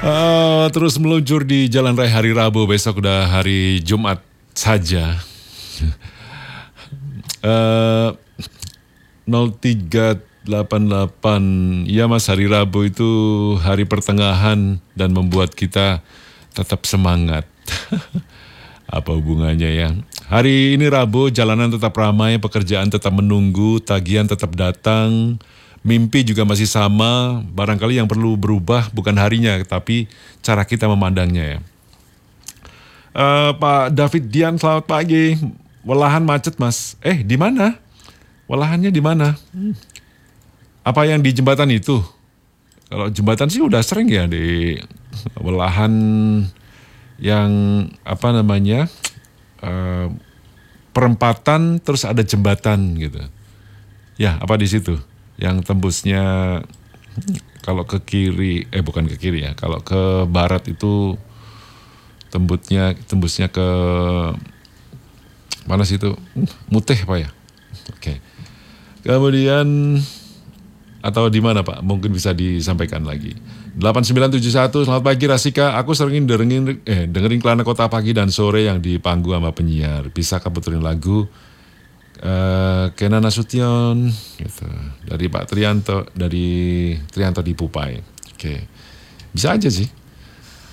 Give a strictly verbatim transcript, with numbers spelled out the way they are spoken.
Eh, terus meluncur di Jalan Raya hari Rabu, besok udah hari Jumat saja. Eh, nol tiga delapan delapan, ya Mas, hari Rabu itu hari pertengahan dan membuat kita tetap semangat. Apa hubungannya ya? Hari ini Rabu, jalanan tetap ramai, pekerjaan tetap menunggu, tagihan tetap datang, mimpi juga masih sama. Barangkali yang perlu berubah bukan harinya, tapi cara kita memandangnya ya. Eh, Pak David Dian, selamat pagi. Walahan macet Mas. Eh, di mana? Walahannya di mana? Apa yang di jembatan itu? Kalau jembatan sih udah sering ya di walahan yang apa namanya eh, perempatan terus ada jembatan gitu. Ya apa di situ? Yang tembusnya kalau ke kiri, eh bukan ke kiri ya. Kalau ke barat itu tembusnya tembusnya ke mana sih itu? Muteh Pak ya. Oke. Kemudian atau di mana Pak? Mungkin bisa disampaikan lagi. delapan sembilan tujuh satu, selamat pagi Rasika. Aku sering dengerin, eh, dengerin Kelana Kota pagi dan sore yang dipanggu sama penyiar. Bisa kebetulan lagu uh, Kenan Nasution gitu. Dari Pak Trianto, dari Trianto di Pupai. Oke. Bisa aja sih.